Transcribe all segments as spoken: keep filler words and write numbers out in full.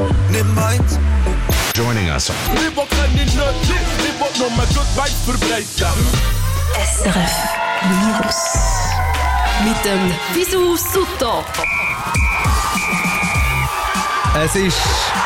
nicht meins. Joining us. Lieber kann ich nicht leben, lieber nur mal gut weit verbreiten. S R F Virus. Mit dem Bisou Sutter. Es ist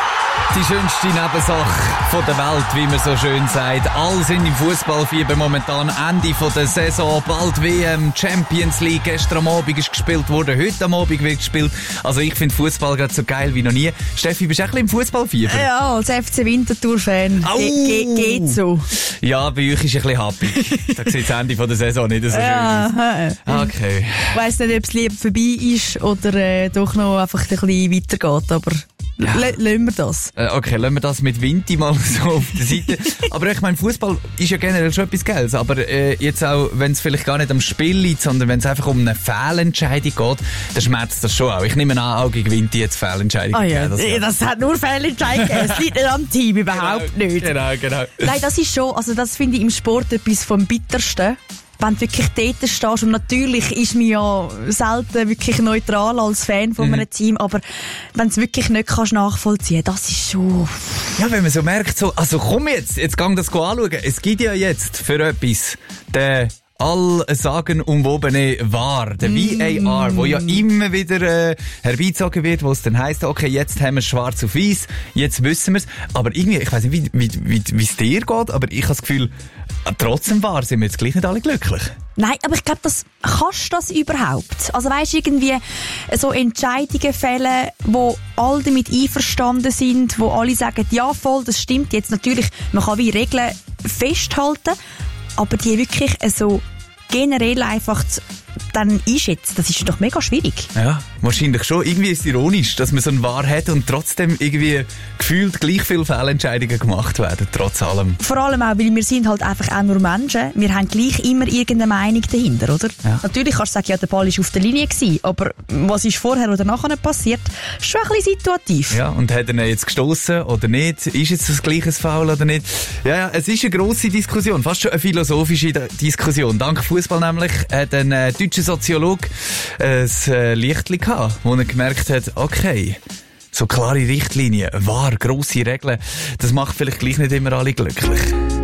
die schönste Nebensache von der Welt, wie man so schön sagt. Alle sind im Fußballfieber momentan. Ende von der Saison, bald W M, Champions League. Gestern am Abend ist gespielt worden, heute am Abend wird gespielt. Also ich finde Fußball gerade so geil wie noch nie. Steffi, bist du auch ein bisschen im Fußballfieber? Ja, als F C Winterthur-Fan. Au! Ge- ge- geht so. Ja, bei euch ist es ein bisschen happig. Da sieht das Ende von der Saison nicht so schön Ja, aus. Okay. ich weiss nicht, ob es lieber vorbei ist oder äh, doch noch einfach ein bisschen weitergeht, aber Ja. l- lassen wir das. Äh, okay, lassen wir das mit Vinti mal so auf der Seite. Aber ich meine, Fußball ist ja generell schon etwas Geiles. Aber äh, jetzt auch, wenn es vielleicht gar nicht am Spiel liegt, sondern wenn es einfach um eine Fehlentscheidung geht, dann schmerzt das schon auch. Ich nehme an, auch gegen Vinti jetzt Fehlentscheidung. Ah ja, gegeben, das, ja. das hat nur Fehlentscheidungen gegeben. Es liegt nicht am Team, überhaupt genau, nicht. Genau, genau. Nein, das ist schon, also das finde ich im Sport etwas vom Bittersten. Wenn du wirklich dort stehst, und natürlich ist man ja selten wirklich neutral als Fan von Mhm. einem Team, aber wenn du es wirklich nicht kannst nachvollziehen, das ist schon... Ja, wenn man so merkt, so, also komm jetzt, jetzt gang das anschauen. Es gibt ja jetzt für etwas den all sagen umwobene V A R, der V A R, wo ja immer wieder äh, herbeizogen wird, wo es dann heisst, okay, jetzt haben wir schwarz auf weiß, jetzt wissen wir es. Aber irgendwie, ich weiss nicht, wie wie wie es dir geht, aber ich habe das Gefühl, trotzdem V A R sind wir jetzt gleich nicht alle glücklich. Nein, aber ich glaube, das kannst du das überhaupt? Also weisst irgendwie so Entscheidungen fällen, wo alle damit einverstanden sind, wo alle sagen, ja voll, das stimmt jetzt. Natürlich, man kann wie Regeln festhalten, aber die wirklich so generell einfach zu- dann einschätzen, das ist doch mega schwierig. Ja, wahrscheinlich schon. Irgendwie ist es ironisch, dass man so ein V A R hat und trotzdem irgendwie gefühlt gleich viele Fehlentscheidungen gemacht werden, trotz allem. Vor allem auch, weil wir sind halt einfach auch nur Menschen. Wir haben gleich immer irgendeine Meinung dahinter, oder? Ja. Natürlich kannst du sagen, ja, der Ball ist auf der Linie gewesen, aber was ist vorher oder nachher passiert, ist schon ein bisschen situativ. Ja, und hat er ihn jetzt gestossen oder nicht? Ist jetzt das gleiche Foul oder nicht? Ja, ja, es ist eine grosse Diskussion, fast schon eine philosophische D- Diskussion. Dank Fußball nämlich hat ein äh, deutscher Soziologe ein äh, Lichtli gehabt, wo er gemerkt hat, okay, so klare Richtlinien, wahr, grosse Regeln, das macht vielleicht gleich nicht immer alle glücklich.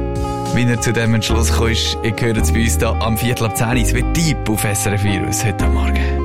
Wie er zu dem Entschluss kam, ich höre es bei uns da am Viertel ab zehn. Es wird deep auf S R F Virus heute Morgen.